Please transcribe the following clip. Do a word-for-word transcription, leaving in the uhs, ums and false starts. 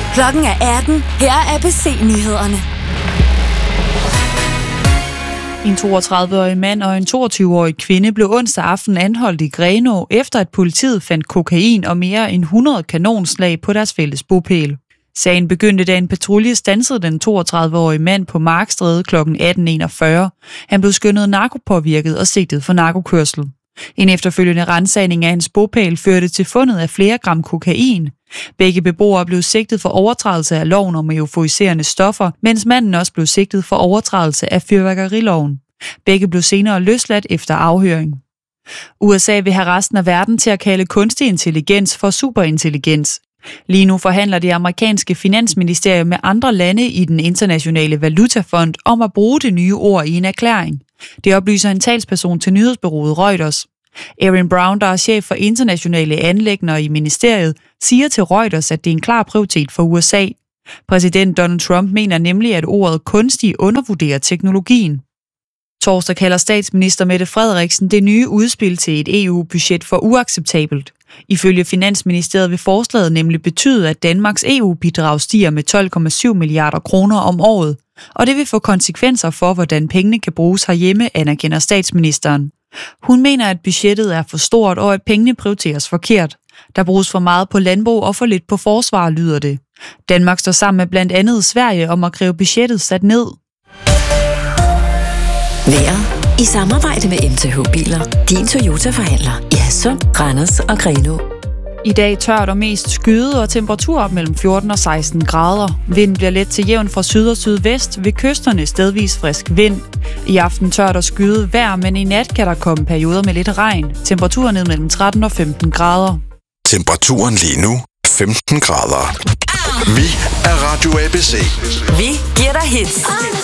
Klokken er atten. Her er A B C-nyhederne. En toogtredive-årig mand og en toogtyve-årig kvinde blev onsdag aften anholdt i Grenaa, efter at politiet fandt kokain og mere end hundrede kanonslag på deres fælles bopæl. Sagen begyndte, da en patrulje standsede den toogtredive-årige mand på Markstræde klokken atten enogfyrre. Han blev skønnet narkopåvirket og sigtet for narkokørsel. En efterfølgende ransagning af hans bopæl førte til fundet af flere gram kokain. Begge beboere blev sigtet for overtrædelse af loven om euforiserende stoffer, mens manden også blev sigtet for overtrædelse af fyrværkeriloven. Begge blev senere løsladt efter afhøring. U S A vil have resten af verden til at kalde kunstig intelligens for superintelligens. Lige nu forhandler det amerikanske finansministerium med andre lande i den internationale valutafond om at bruge det nye ord i en erklæring. Det oplyser en talsperson til nyhedsbureauet Reuters. Erin Brown, der er chef for internationale anliggender i ministeriet, siger til Reuters, at det er en klar prioritet for U S A. Præsident Donald Trump mener nemlig, at ordet kunstig undervurderer teknologien. Torsdag kalder statsminister Mette Frederiksen det nye udspil til et E U-budget for uacceptabelt. Ifølge Finansministeriet vil forslaget nemlig betyde, at Danmarks E U-bidrag stiger med tolv komma syv milliarder kroner om året, og det vil få konsekvenser for, hvordan pengene kan bruges herhjemme, anerkender statsministeren. Hun mener, at budgettet er for stort, og at pengene prioriteres forkert. Der bruges for meget på landbrug og for lidt på forsvar, lyder det. Danmark står sammen med blandt andet Sverige om at kræve budgettet sat ned. Vejret i samarbejde med M T H Biler. Din Toyota-forhandler i Hadsund, Randers og Grenaa. I dag tørt og mest skyet og temperatur op mellem fjorten og seksten grader. Vinden bliver let til jævn fra syd og sydvest, ved kysterne stedvis frisk vind. I aften tørt og skyet vejr, men i nat kan der komme perioder med lidt regn. Temperaturen ned mellem tretten og femten grader. Temperaturen lige nu femten grader. Vi er Radio A B C. Vi giver dig hits.